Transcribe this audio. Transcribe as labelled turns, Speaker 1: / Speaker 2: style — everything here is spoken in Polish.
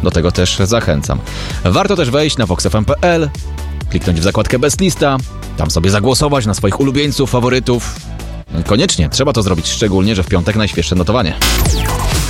Speaker 1: Do tego też zachęcam. Warto też wejść na voxfm.pl, kliknąć w zakładkę Best Lista, tam sobie zagłosować na swoich ulubieńców, faworytów. Koniecznie, trzeba to zrobić, szczególnie, że w piątek najświeższe notowanie.